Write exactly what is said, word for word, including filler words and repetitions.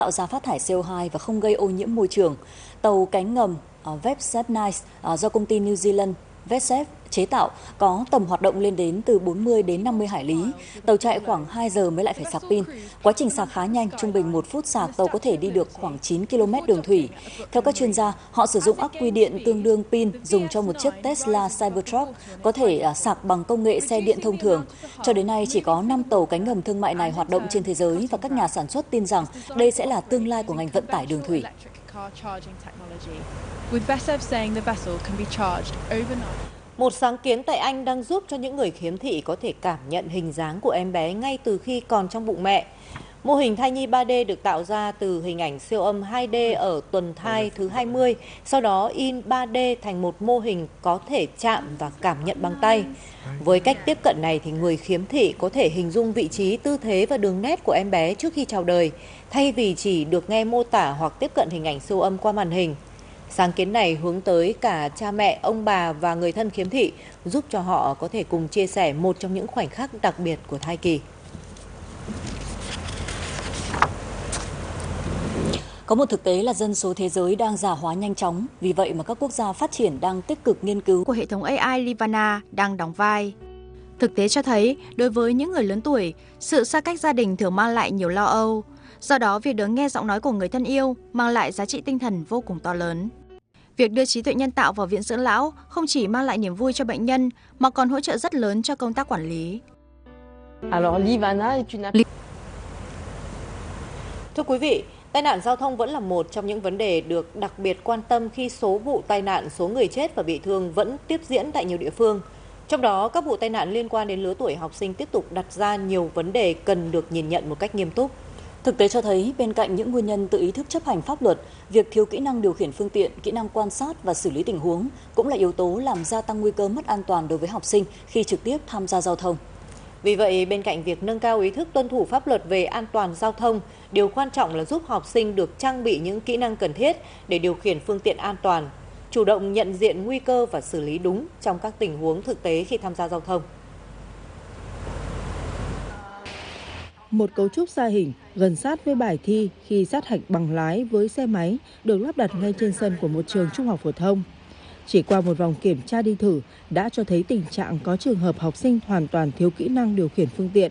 tạo ra phát thải xê o hai và không gây ô nhiễm môi trường. Tàu cánh ngầm uh, Vessef Nice uh, do công ty New Zealand Vessef chế tạo có tầm hoạt động lên đến từ bốn mươi đến năm mươi hải lý. Tàu chạy khoảng hai giờ mới lại phải sạc pin. Quá trình sạc khá nhanh, trung bình một phút sạc tàu có thể đi được khoảng chín ki lô mét đường thủy. Theo các chuyên gia, họ sử dụng ắc quy điện tương đương pin dùng cho một chiếc Tesla Cybertruck có thể sạc bằng công nghệ xe điện thông thường. Cho đến nay, chỉ có năm tàu cánh ngầm thương mại này hoạt động trên thế giới và các nhà sản xuất tin rằng đây sẽ là tương lai của ngành vận tải đường thủy. Một sáng kiến tại Anh đang giúp cho những người khiếm thị có thể cảm nhận hình dáng của em bé ngay từ khi còn trong bụng mẹ. Mô hình thai nhi ba D được tạo ra từ hình ảnh siêu âm hai D ở tuần thai thứ hai mươi, sau đó in ba D thành một mô hình có thể chạm và cảm nhận bằng tay. Với cách tiếp cận này thì người khiếm thị có thể hình dung vị trí, tư thế và đường nét của em bé trước khi chào đời, thay vì chỉ được nghe mô tả hoặc tiếp cận hình ảnh siêu âm qua màn hình. Sáng kiến này hướng tới cả cha mẹ, ông bà và người thân khiếm thị, giúp cho họ có thể cùng chia sẻ một trong những khoảnh khắc đặc biệt của thai kỳ. Có một thực tế là dân số thế giới đang già hóa nhanh chóng, vì vậy mà các quốc gia phát triển đang tích cực nghiên cứu của hệ thống a i Livana đang đóng vai. Thực tế cho thấy, đối với những người lớn tuổi, sự xa cách gia đình thường mang lại nhiều lo âu. Do đó, việc được nghe giọng nói của người thân yêu mang lại giá trị tinh thần vô cùng to lớn. Việc đưa trí tuệ nhân tạo vào viện dưỡng lão không chỉ mang lại niềm vui cho bệnh nhân, mà còn hỗ trợ rất lớn cho công tác quản lý. Thưa quý vị, tai nạn giao thông vẫn là một trong những vấn đề được đặc biệt quan tâm khi số vụ tai nạn, số người chết và bị thương vẫn tiếp diễn tại nhiều địa phương. Trong đó, các vụ tai nạn liên quan đến lứa tuổi học sinh tiếp tục đặt ra nhiều vấn đề cần được nhìn nhận một cách nghiêm túc. Thực tế cho thấy, bên cạnh những nguyên nhân tự ý thức chấp hành pháp luật, việc thiếu kỹ năng điều khiển phương tiện, kỹ năng quan sát và xử lý tình huống cũng là yếu tố làm gia tăng nguy cơ mất an toàn đối với học sinh khi trực tiếp tham gia giao thông. Vì vậy, bên cạnh việc nâng cao ý thức tuân thủ pháp luật về an toàn giao thông, điều quan trọng là giúp học sinh được trang bị những kỹ năng cần thiết để điều khiển phương tiện an toàn, chủ động nhận diện nguy cơ và xử lý đúng trong các tình huống thực tế khi tham gia giao thông. Một cấu trúc xa hình gần sát với bài thi khi sát hạch bằng lái với xe máy được lắp đặt ngay trên sân của một trường trung học phổ thông. Chỉ qua một vòng kiểm tra đi thử đã cho thấy tình trạng có trường hợp học sinh hoàn toàn thiếu kỹ năng điều khiển phương tiện